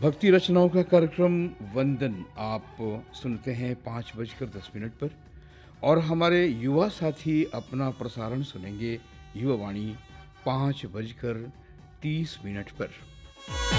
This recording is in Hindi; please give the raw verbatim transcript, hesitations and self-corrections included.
भक्ति रचनाओं का कार्यक्रम वंदन आप सुनते हैं पाँच बजकर दस मिनट पर और हमारे युवा साथी अपना प्रसारण सुनेंगे युवा वाणी पाँच बजकर तीस मिनट पर।